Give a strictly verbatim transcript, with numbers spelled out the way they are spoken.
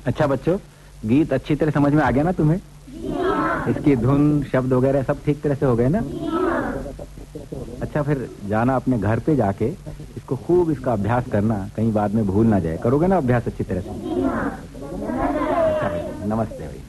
अच्छा बच्चों, गीत अच्छी तरह समझ में आ गया ना तुम्हें? इसकी धुन, शब्द वगैरह सब ठीक तरह से हो गए ना? अच्छा, फिर जाना अपने घर पे जाके इसको खूब इसका अभ्यास करना, कहीं बाद में भूल ना जाए। करोगे ना अभ्यास अच्छी तरह से? अच्छा, नमस्ते भैया।